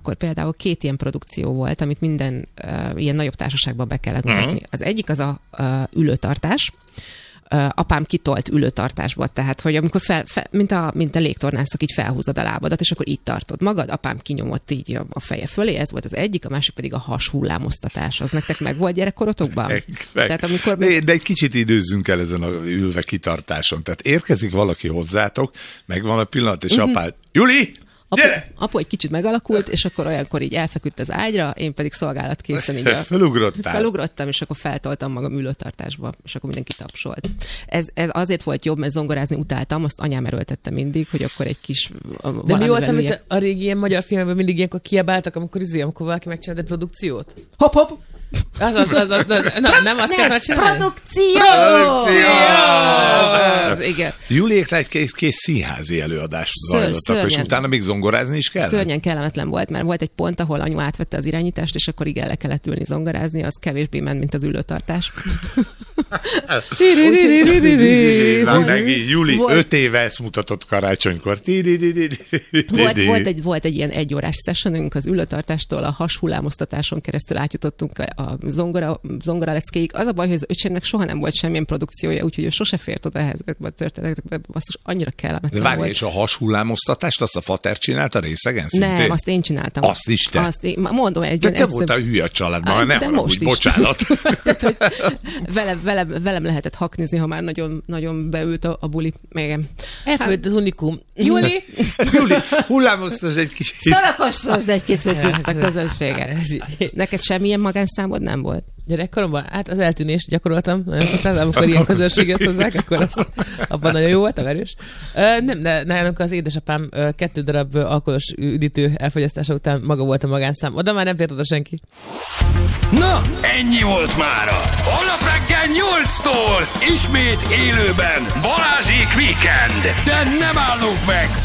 akkor például 2 ilyen produkció volt, amit minden ilyen nagyobb társaságban be kellett mutatni. Az egyik az a ülőtartás. Apám kitolt ülőtartásba, tehát, hogy amikor mint a légtornászok, így felhúzod a lábadat, és akkor így tartod magad, apám kinyomott így a feje fölé, ez volt az egyik, a másik pedig a hashullámoztatás. Az nektek meg volt gyerekkorotokban? Tehát, amikor... De egy kicsit időzzünk el ezen a ülve kitartáson. Tehát érkezik valaki hozzátok, megvan a pillanat, és apád, Juli! Apu egy kicsit megalakult, és akkor olyankor így elfeküdt az ágyra, én pedig szolgálatkészen így felugrottam, és akkor feltoltam magam ülőtartásba, és akkor mindenki tapsolt. Ez azért volt jobb, mert zongorázni utáltam, azt anyám erőltette mindig, hogy akkor egy kis... De mi volt, amit a régi ilyen magyar filmekben mindig ilyenkor kiabáltak, amikor valaki megcsinált egy produkciót? Hopp! Nem azt kell csinálni. Produkció! Igen. Juliékra egy kész színházi előadást zajlottak, és utána még zongorázni is kell. Szörnyen kellemetlen volt, mert volt egy pont, ahol anyu átvette az irányítást, és akkor igen, le kellett ülni zongorázni, az kevésbé ment, mint az ülőtartás. Juli 5 éve ezt mutatott karácsonykor. Volt egy ilyen 1 órás sessionünk az ülőtartástól, a hashullámoztatáson keresztül átjutottunk a zongora leckéig. Az a baj, hogy az öcsémnek soha nem volt semmilyen produkciója, úgyhogy ő sose fért oda ehhez a történetekbe, basszus, annyira kellemetlen volt. De várj, és a hashullámoztatást azt a fater csinálta részegen? Nem, azt én csináltam. Azt is te? Mondom, te voltál hülye a családban, nem haragudj, bocsánat. Tehát, hogy velem lehetett haknizni, ha már nagyon, nagyon beült a buli. Igen. Elfőtt az unikum. Juli, hullámoztasd egy kicsit. Szarakostasd egy kicsit a közönséget. Neked semmilyen magánszámod nem volt? Gyerekkoromban? Hát az eltűnést gyakoroltam nagyon sokat, amikor ilyen közönséget hozzák, akkor abban nagyon jó volt, erős. Nem, de nálunk az édesapám 2 darab alkoholos üdítő elfogyasztása után maga volt a magánszám. Oda már nem fért oda senki. Na, ennyi volt mára. Holnap reggel 8-tól ismét élőben Balázsék Weekend. De nem állunk meg,